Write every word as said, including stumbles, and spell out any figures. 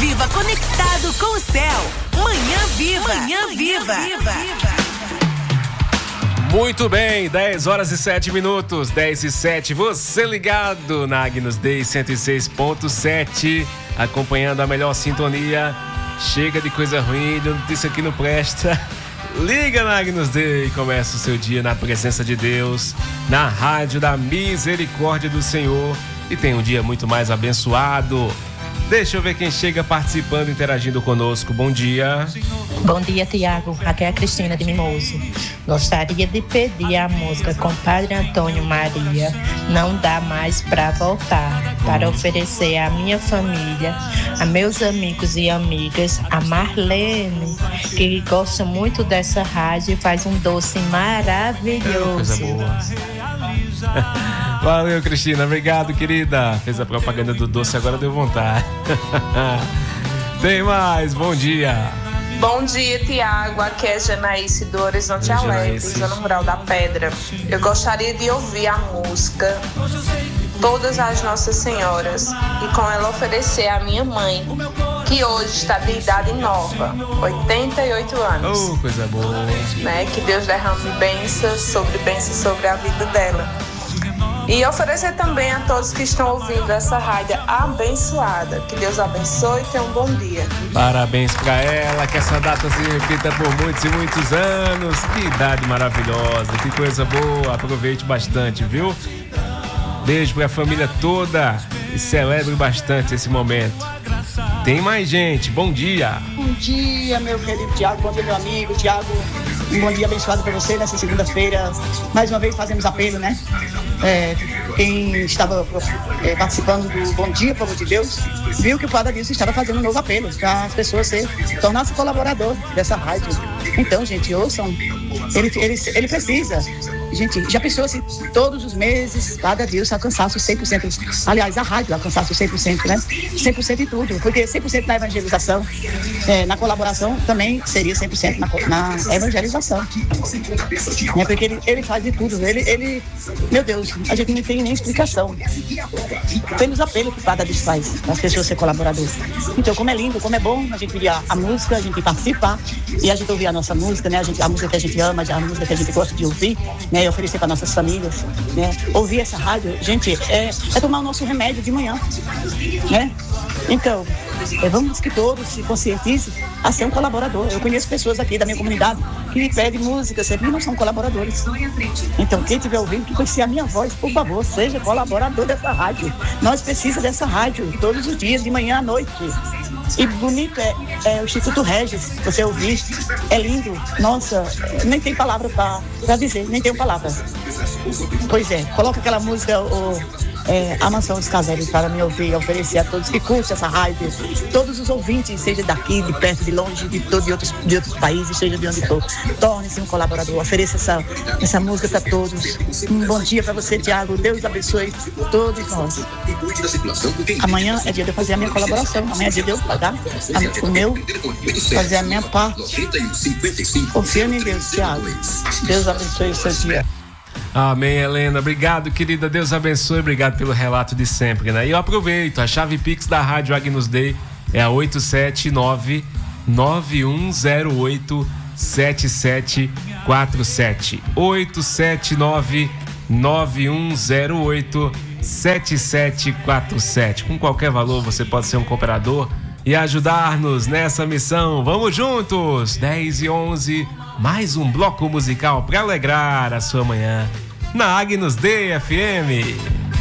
Viva conectado com o céu. Manhã Viva. Manhã Viva. Muito bem, dez horas e sete minutos, dez e sete. Você ligado na Agnus Dei cento e seis ponto sete, acompanhando a melhor sintonia. Chega de coisa ruim, de notícia que não presta. Liga na Agnus Dei e começa o seu dia na presença de Deus, na rádio da misericórdia do Senhor, e tem um dia muito mais abençoado. Deixa eu ver quem chega participando, interagindo conosco. Bom dia. Bom dia, Tiago. Aqui é a Cristina de Mimoso. Gostaria de pedir a música Compadre Antônio Maria, Não Dá Mais Pra Voltar, para oferecer à minha família, a meus amigos e amigas, a Marlene, que gosta muito dessa rádio e faz um doce maravilhoso. Coisa boa. Valeu, Cristina. Obrigado, querida. Fez a propaganda do doce, agora deu vontade. Tem mais. Bom dia. Bom dia, Tiago. Aqui é Janaíce do Horizonte Alegre, Zona Rural da Pedra. Eu gostaria de ouvir a música Todas as Nossas Senhoras e com ela oferecer à minha mãe, que hoje está de idade nova, oitenta e oito anos. Oh, coisa boa. Né? Que Deus derrame bênçãos sobre bênçãos sobre a vida dela. E oferecer também a todos que estão ouvindo essa rádio abençoada. Que Deus abençoe e tenha um bom dia. Parabéns pra ela, que essa data se repita por muitos e muitos anos. Que idade maravilhosa, que coisa boa. Aproveite bastante, viu? Beijo pra família toda e celebre bastante esse momento. Tem mais gente, bom dia. Bom dia, meu querido Tiago, bom dia, meu amigo Tiago. Um bom dia abençoado para você nessa segunda-feira. Mais uma vez fazemos apelo, né? É, quem estava é, participando do Bom Dia, Povo de Deus, viu que o Padre Adilson estava fazendo um novo apelo para as pessoas se tornar-se colaborador dessa rádio. Então, gente, ouçam. Ele, ele, ele precisa. Gente, já pensou se todos os meses Padre Adilson alcançasse os cem por cento, aliás, a rádio alcançasse os cem por cento, né? cem por cento em tudo, porque cem por cento na evangelização, é, na colaboração também seria cem por cento na, na evangelização. É porque ele, ele faz de tudo, ele, ele, meu Deus, a gente não tem nem explicação. Pelos apelos que o Padre Adilson faz, para as pessoas serem colaboradoras. Então, como é lindo, como é bom a gente ouvir a, a música, a gente participar e a gente ouvir a nossa música, né? A, gente, a música que a gente ama, a música que a gente gosta de ouvir, né? E oferecer para nossas famílias, né? Ouvir essa rádio, gente, é, é tomar o nosso remédio de manhã, né? Então, é, vamos que todos se conscientizem a ser um colaborador. Eu conheço pessoas aqui da minha comunidade que me pedem música sempre e não são colaboradores. Então, quem estiver ouvindo, que conhecer a minha voz, por favor, seja colaborador dessa rádio. Nós precisamos dessa rádio todos os dias, de manhã à noite. E bonito é, é o Instituto Regis, você ouvir, é lindo, nossa, nem tem palavra para dizer, nem tenho palavra. Pois é, coloca aquela música, o, é, A Mansão dos Caseiros, para me ouvir, oferecer a todos que curtem essa rádio, todos os ouvintes, seja daqui, de perto, de longe, de, todo, de, outros, de outros países, seja de onde for, torne-se um colaborador, ofereça essa, essa música para todos. Um bom dia para você, Tiago, Deus abençoe todos nós. Amanhã é dia de eu fazer a minha colaboração, amanhã é dia de eu pagar a, o meu, fazer a minha parte. Confia em Deus, Tiago. Deus abençoe o seu dia. Amém, Helena. Obrigado, querida. Deus abençoe. Obrigado pelo relato de sempre, né? E eu aproveito. A chave Pix da Rádio Agnus Dei é a oito sete nove, nove um zero oito, sete sete quatro sete. oito sete nove, nove um zero oito, sete sete quatro sete. Com qualquer valor você pode ser um cooperador e ajudar-nos nessa missão. Vamos juntos! dez e onze, mais um bloco musical para alegrar a sua manhã na Agnus Dei F M.